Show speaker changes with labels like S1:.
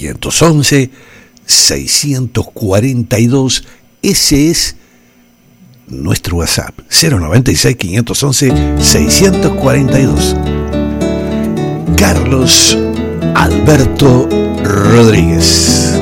S1: 511-642. Ese es nuestro WhatsApp, 096-511-642. Carlos Alberto Rodríguez.